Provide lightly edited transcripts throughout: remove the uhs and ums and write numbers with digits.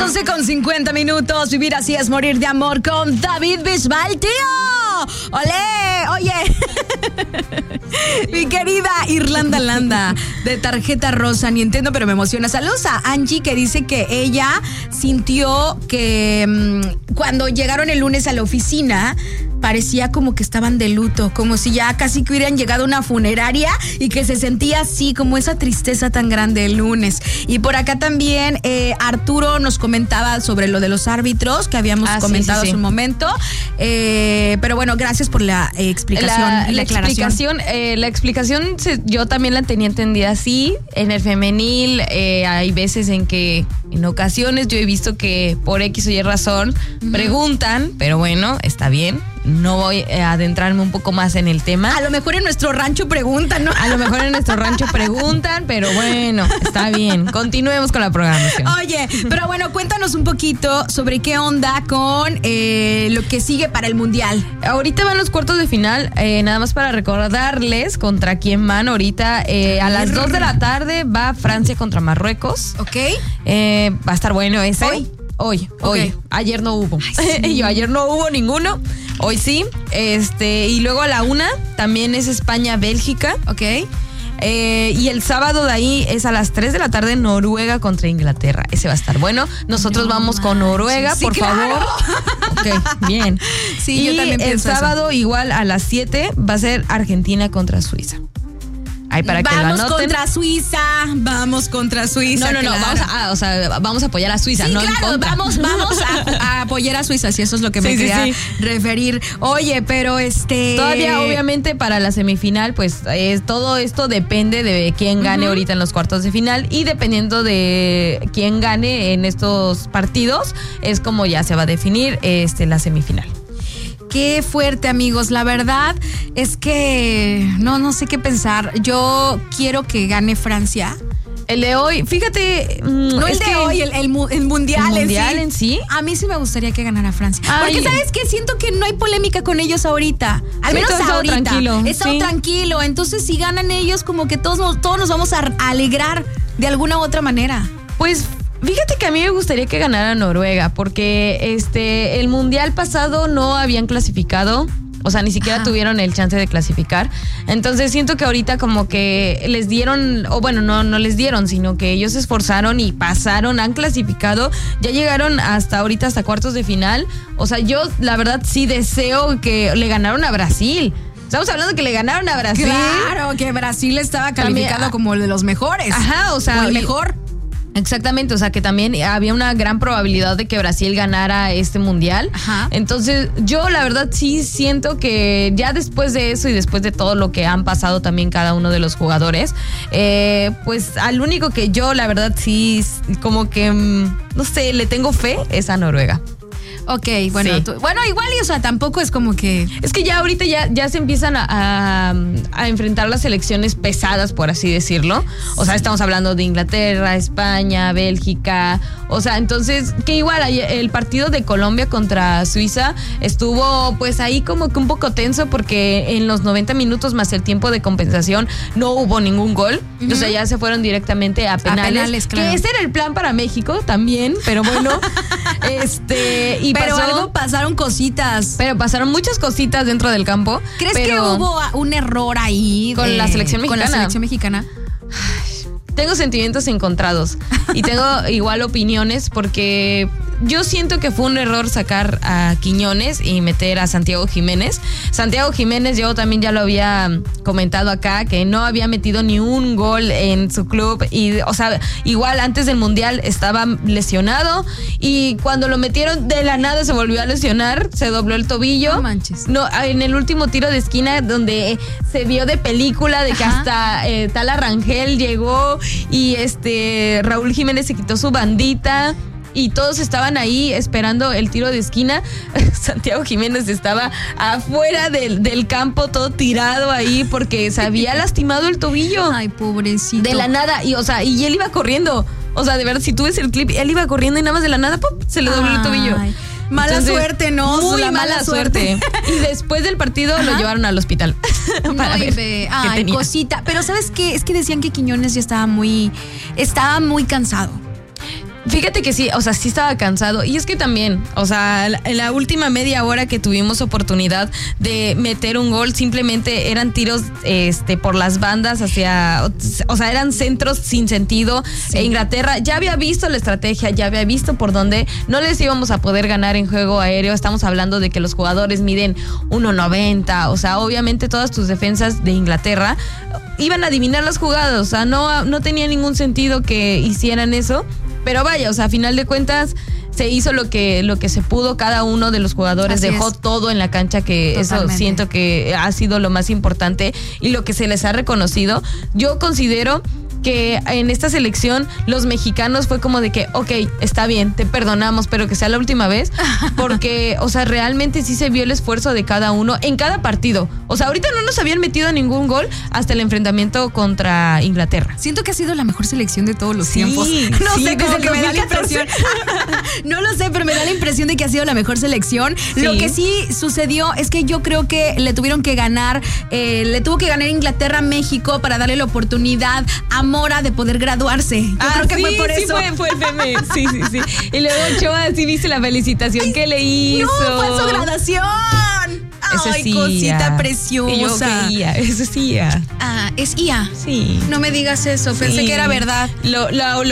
11:50. Vivir así es morir de amor con David Bisbal, tío. ¡Olé! Oye, mi querida Irlanda Landa, de tarjeta rosa, ni entiendo, pero me emociona. Saludos a Angie, que dice que ella sintió que cuando llegaron el lunes a la oficina, parecía como que estaban de luto, como si ya casi que hubieran llegado a una funeraria y que se sentía así, como esa tristeza tan grande el lunes. Y por acá también Arturo nos comentaba sobre lo de los árbitros que habíamos comentado hace un momento. Pero bueno, gracias por la explicación. La explicación yo también la tenía entendida así. En el femenil hay veces en que, en ocasiones, yo he visto que por X o Y razón preguntan, pero bueno, está bien. No voy a adentrarme un poco más en el tema. A lo mejor en nuestro rancho preguntan, ¿no? A lo mejor en nuestro rancho preguntan, pero bueno, está bien. Continuemos con la programación. Oye, pero bueno, cuéntanos un poquito sobre qué onda con lo que sigue para el Mundial. Ahorita van los cuartos de final, nada más para recordarles contra quién van ahorita. A las 2 de la tarde va Francia contra Marruecos. Ok. Va a estar bueno ese. Hoy. Ayer no hubo. Ay, sí. Ayer no hubo ninguno. Hoy sí. Y luego a la 1 también es España-Bélgica. Ok. Y el sábado de ahí es a las 3 de la tarde Noruega contra Inglaterra. Ese va a estar bueno. Nosotros vamos con Noruega, sí, por claro. favor. Ok, bien. Sí, y yo también pienso el sábado eso. Igual a las 7 va a ser Argentina contra Suiza. Ahí para que lo anoten. Vamos contra Suiza. No, claro. Vamos a apoyar a Suiza, sí, no claro, en contra. vamos a apoyar a Suiza, si eso es lo que me quería referir. Oye, pero todavía, obviamente, para la semifinal, pues todo esto depende de quién gane ahorita en los cuartos de final, y dependiendo de quién gane en estos partidos, es como ya se va a definir la semifinal. Qué fuerte, amigos. La verdad es que no sé qué pensar. Yo quiero que gane Francia. El de hoy, fíjate. No el de hoy, el mundial. ¿El mundial en sí? A mí sí me gustaría que ganara Francia. Ay. Porque, ¿sabes qué? Siento que no hay polémica con ellos ahorita. Al menos ahorita. Tranquilo. He estado tranquilo. Entonces, si ganan ellos, como que todos nos vamos a alegrar de alguna u otra manera. Pues fíjate que a mí me gustaría que ganara Noruega, porque el mundial pasado no habían clasificado. O sea, ni siquiera tuvieron el chance de clasificar. Entonces siento que ahorita como que les dieron, o bueno, no les dieron, sino que ellos se esforzaron y pasaron, han clasificado, ya llegaron hasta ahorita, hasta cuartos de final. O sea, yo la verdad sí deseo que le ganaron a Brasil. Estamos hablando que le ganaron a Brasil. Claro, que Brasil estaba calificado como el de los mejores. Ajá, o sea, el mejor. Exactamente, o sea que también había una gran probabilidad de que Brasil ganara este mundial. Ajá. Entonces yo la verdad sí siento que ya después de eso y después de todo lo que han pasado también cada uno de los jugadores, pues al único que yo la verdad sí como que, no sé, le tengo fe es a Noruega. Ok, bueno, sí. Bueno, igual, o sea, tampoco es como que... Es que ya ahorita ya se empiezan a enfrentar las selecciones pesadas, por así decirlo. O sea, estamos hablando de Inglaterra, España, Bélgica. O sea, entonces, que igual el partido de Colombia contra Suiza estuvo pues ahí como que un poco tenso, porque en los 90 minutos más el tiempo de compensación no hubo ningún gol. O sea, ya se fueron directamente a penales. Claro. Que ese era el plan para México también, pero bueno. Pero pasaron cositas. Pero pasaron muchas cositas dentro del campo. ¿Crees que hubo un error ahí con la selección mexicana? Con la selección mexicana. Tengo sentimientos encontrados y tengo igual opiniones, porque yo siento que fue un error sacar a Quiñones y meter a Santiago Jiménez. Santiago Jiménez, yo también ya lo había comentado acá, que no había metido ni un gol en su club, y o sea, igual antes del mundial estaba lesionado, y cuando lo metieron de la nada se volvió a lesionar, se dobló el tobillo. No manches. No, en el último tiro de esquina, donde se vio de película, de que hasta Tala Rangel llegó y Raúl Jiménez se quitó su bandita y todos estaban ahí esperando el tiro de esquina. Santiago Jiménez estaba afuera del campo, todo tirado ahí, porque se había lastimado el tobillo. Ay, pobrecito. De la nada, y él iba corriendo. O sea, de verdad, si tú ves el clip, él iba corriendo y nada más de la nada, ¡pum!, se le dobló el tobillo. Mala suerte, ¿no? Muy mala suerte. Y después del partido lo llevaron al hospital. Para ver qué tenía. Cosita. Pero ¿sabes qué? Es que decían que Quiñones ya estaba muy cansado. Fíjate que sí, o sea, sí estaba cansado. Y es que también, o sea, en la última media hora que tuvimos oportunidad de meter un gol, simplemente eran tiros por las bandas hacia, o sea, eran centros sin sentido. Sí. Inglaterra ya había visto la estrategia, ya había visto por dónde no les íbamos a poder ganar en juego aéreo. Estamos hablando de que los jugadores miden 1.90, o sea, obviamente todas tus defensas de Inglaterra iban a adivinar las jugadas, o sea, no tenía ningún sentido que hicieran eso. Pero vaya, o sea, a final de cuentas se hizo lo que se pudo. Cada uno de los jugadores dejó todo en la cancha, que totalmente. Eso siento que ha sido lo más importante y lo que se les ha reconocido. Yo considero que en esta selección los mexicanos fue como de que, ok, está bien, te perdonamos, pero que sea la última vez, porque, o sea, realmente sí se vio el esfuerzo de cada uno en cada partido. O sea, ahorita no nos habían metido ningún gol hasta el enfrentamiento contra Inglaterra. Siento que ha sido la mejor selección de todos los tiempos. No sé, desde que me da la impresión. No lo sé, pero me da la impresión de que ha sido la mejor selección. Sí. Lo que sí sucedió es que yo creo que le tuvo que ganar Inglaterra a México para darle la oportunidad a Mora de poder graduarse. Yo creo que fue por eso. Sí, fue el meme. Sí. Y luego Ochoa, sí viste la felicitación que le hizo. No, fue su graduación. Ay, sí, cosita preciosa. Y yo veía, eso sí, IA. Ah, ¿es IA? Sí. No me digas eso, pensé que era verdad. Lo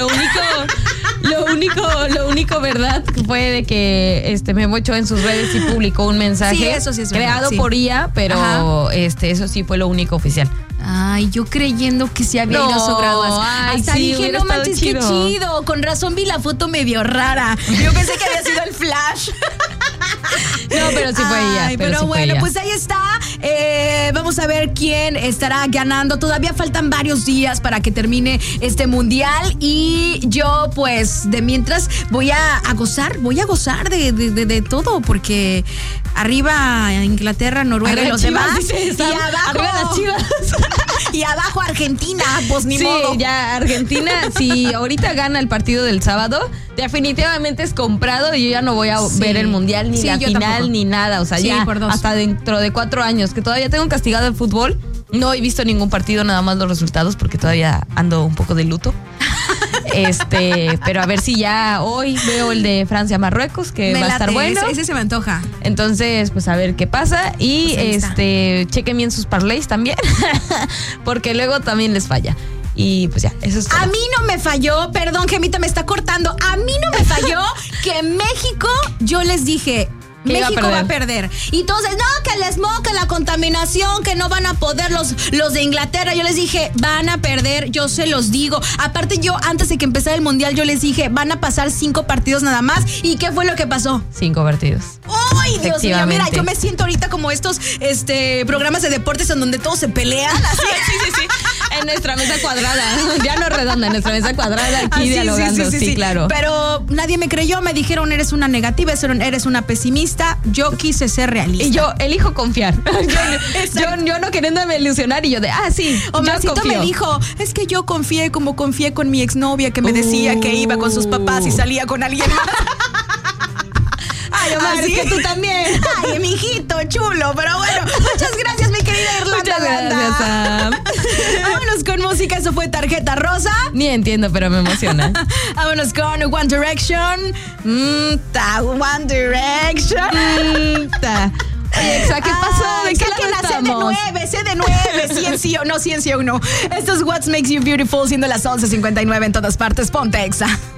único verdad fue de que Memo Ochoa en sus redes sí publicó un mensaje. Sí, eso sí es verdad, creado por IA, pero eso sí fue lo único oficial. Ay, yo creyendo que se había ido a su graduación. Hasta dije, no manches, qué chido. Con razón vi la foto medio rara. Yo pensé que había sido el flash. No, pero sí fue ella. Pero sí bueno, pues ahí está. Vamos a ver quién estará ganando. Todavía faltan varios días para que termine este mundial. Y yo, pues, de mientras voy a gozar de todo. Porque arriba Inglaterra, Noruega y los demás. Y abajo arriba las Chivas. Y abajo Argentina, pues ni modo. Sí, ya Argentina, si ahorita gana el partido del sábado, definitivamente es comprado y yo ya no voy a ver el mundial, ni la final, tampoco. Ni nada. O sea, ya hasta dentro de 4 años, que todavía tengo castigado el fútbol. No he visto ningún partido, nada más los resultados, porque todavía ando un poco de luto. Pero a ver si ya hoy veo el de Francia-Marruecos, que va a estar bueno. Ese se me antoja. Entonces, pues a ver qué pasa. Y pues chequen bien sus parlays también, porque luego también les falla. Y pues ya, eso es todo. A mí no me falló, perdón, Gemita me está cortando. A mí no me falló que México, yo les dije, México va a perder. Y entonces, no, que el smog, que la contaminación, que no van a poder los de Inglaterra. Yo les dije, van a perder, yo se los digo. Aparte, yo antes de que empezara el mundial, yo les dije, van a pasar 5 partidos nada más. ¿Y qué fue lo que pasó? 5 partidos. ¡Ay, Dios mío! Mira, yo me siento ahorita como estos programas de deportes en donde todos se pelean. Así. Sí. En nuestra mesa cuadrada. Ya no redonda, en nuestra mesa cuadrada, aquí dialogando. Sí, claro. Pero nadie me creyó, me dijeron, eres una negativa, eres una pesimista. Yo quise ser realista. Y yo elijo confiar. yo no queriéndome ilusionar y yo de, sí, Omarcito me dijo, es que yo confié como confié con mi exnovia que me decía que iba con sus papás y salía con alguien más. Ay, Omar, es que tú también. Ay, mijito, chulo. Pero bueno, muchas gracias, mi querida Irlanda. Muchas gracias, Sam. Vámonos con música. Eso fue Tarjeta Rosa. Ni entiendo, pero me emociona. Vámonos con One Direction. One Direction. Oye, Exa, ¿qué pasó? ¿De qué lado estamos? Sé de 9. Sí o no. Esto es What Makes You Beautiful, siendo las 11:59 en todas partes. Ponte Exa.